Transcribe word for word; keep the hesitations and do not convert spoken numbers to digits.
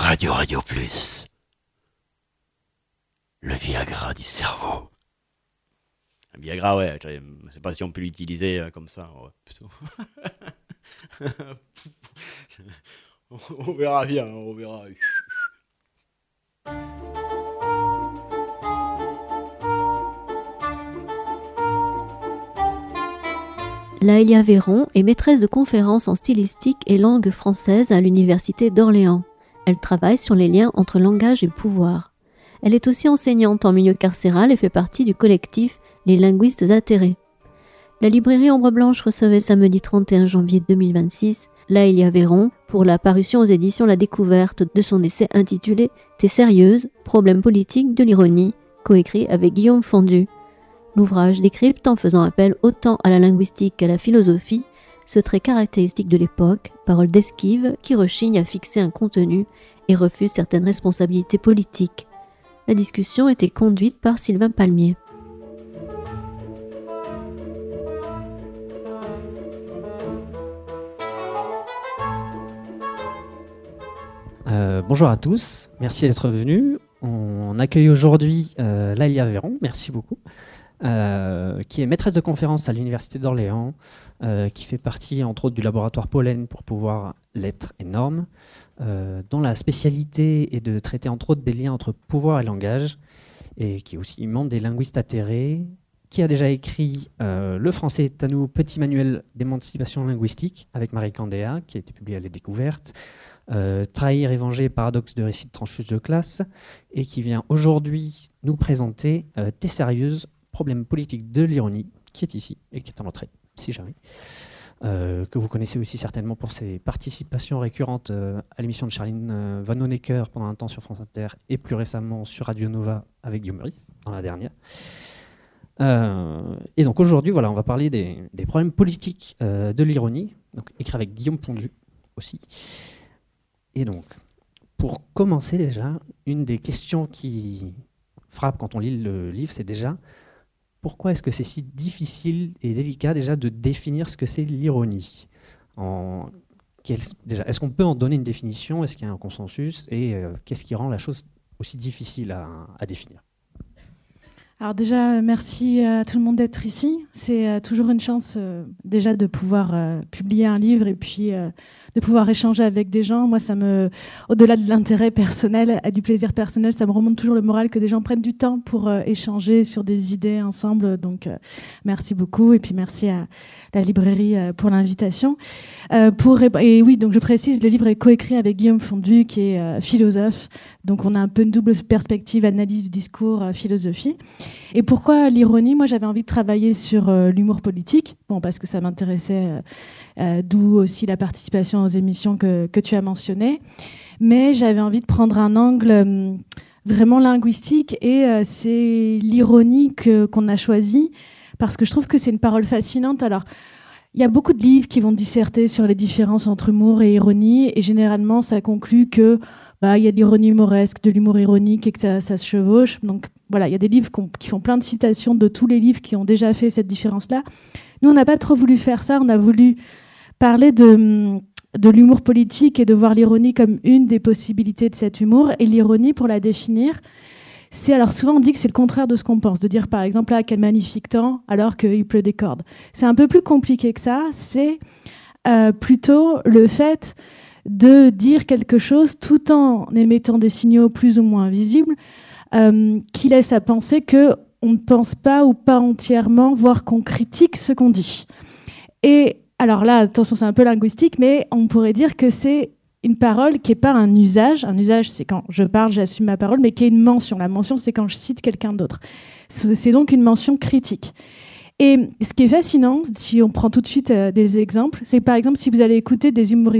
Radio Radio Plus. Le Viagra du cerveau. Un Viagra, ouais, je sais pas si on peut l'utiliser euh, comme ça. Ouais, plutôt. On verra bien, on verra. Laëlia Véron est maîtresse de conférences en stylistique et langue française à l'université d'Orléans. Elle travaille sur les liens entre langage et pouvoir. Elle est aussi enseignante en milieu carcéral et fait partie du collectif Les Linguistes Atterrés. La librairie Ombre Blanche recevait samedi trente et un janvier deux mille vingt-six Laëlia Véron pour la parution aux éditions La Découverte de son essai intitulé « T'es sérieuse ? Problème politique de l'ironie », coécrit avec Guillaume Fondu. L'ouvrage décrypte en faisant appel autant à la linguistique qu'à la philosophie, ce trait caractéristique de l'époque, parole d'esquive qui rechigne à fixer un contenu et refuse certaines responsabilités politiques. La discussion était conduite par Sylvain Palmier. Euh, bonjour à tous, merci d'être venus. On accueille aujourd'hui euh, Laëlia Véron, merci beaucoup, euh, qui est maîtresse de conférence à l'Université d'Orléans, euh, qui fait partie entre autres du laboratoire Pollen pour pouvoir lettres et normes, euh, dont la spécialité est de traiter entre autres des liens entre pouvoir et langage, et qui est aussi membre des linguistes atterrés, qui a déjà écrit euh, Le français est à nous, petit manuel d'émancipation linguistique avec Marie Candéa, qui a été publié à La Découverte, Euh, Trahir et venger, paradoxe de récit de trancheuse de classe, et qui vient aujourd'hui nous présenter euh, T'es sérieuse, problème politique de l'ironie, qui est ici et qui est en entrée, si jamais, euh, que vous connaissez aussi certainement pour ses participations récurrentes euh, à l'émission de Charline euh, Van Honecker pendant un temps sur France Inter et plus récemment sur Radio Nova avec Guillaume Meurice, dans la dernière. Euh, et donc aujourd'hui, voilà, on va parler des, des problèmes politiques euh, de l'ironie, donc écrit avec Guillaume Pondu aussi. Et donc, pour commencer déjà, une des questions qui frappe quand on lit le livre, c'est déjà pourquoi est-ce que c'est si difficile et délicat déjà de définir ce que c'est l'ironie ? En, quel, déjà, est-ce qu'on peut en donner une définition ? Est-ce qu'il y a un consensus ? Et euh, qu'est-ce qui rend la chose aussi difficile à, à définir ? Alors déjà, merci à tout le monde d'être ici. C'est euh, toujours une chance euh, déjà de pouvoir euh, publier un livre et puis euh, de pouvoir échanger avec des gens. Moi, ça me, au-delà de l'intérêt personnel, et du plaisir personnel, ça me remonte toujours le moral que des gens prennent du temps pour euh, échanger sur des idées ensemble. Donc, euh, merci beaucoup. Et puis, merci à la librairie euh, pour l'invitation. Euh, pour, et oui, donc je précise, le livre est coécrit avec Guillaume Fondu, qui est euh, philosophe. Donc, on a un peu une double perspective, analyse du discours, euh, philosophie. Et pourquoi l'ironie ? Moi, j'avais envie de travailler sur euh, l'humour politique, bon, parce que ça m'intéressait, euh, euh, d'où aussi la participation aux émissions que, que tu as mentionnées. Mais j'avais envie de prendre un angle euh, vraiment linguistique, et euh, c'est l'ironie que, qu'on a choisi, parce que je trouve que c'est une parole fascinante. Alors, il y a beaucoup de livres qui vont disserter sur les différences entre humour et ironie, et généralement, ça conclut que bah, y a de l'ironie humoresque, de l'humour ironique, et que ça, ça se chevauche. Donc, voilà, il y a des livres qui font plein de citations de tous les livres qui ont déjà fait cette différence-là. Nous, on n'a pas trop voulu faire ça. On a voulu parler de, de l'humour politique et de voir l'ironie comme une des possibilités de cet humour. Et l'ironie, pour la définir, c'est... Alors, souvent, on dit que c'est le contraire de ce qu'on pense. De dire, par exemple, ah, quel magnifique temps, alors qu'il pleut des cordes. C'est un peu plus compliqué que ça. C'est euh, plutôt le fait de dire quelque chose tout en émettant des signaux plus ou moins visibles, Euh, qui laisse à penser qu'on ne pense pas ou pas entièrement, voire qu'on critique ce qu'on dit. Et alors là, attention, c'est un peu linguistique, mais on pourrait dire que c'est une parole qui n'est pas un usage. Un usage, c'est quand je parle, j'assume ma parole, mais qui est une mention. La mention, c'est quand je cite quelqu'un d'autre. C'est donc une mention critique. Et ce qui est fascinant, si on prend tout de suite euh, des exemples, c'est par exemple si vous allez écouter des humoristes